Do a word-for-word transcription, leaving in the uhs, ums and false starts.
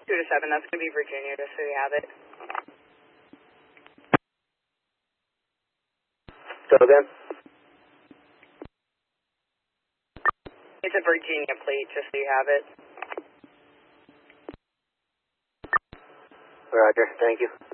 Two to seven, that's going to be Virginia, just so you have it. Go again? It's a Virginia plate, just so you have it. Roger, thank you.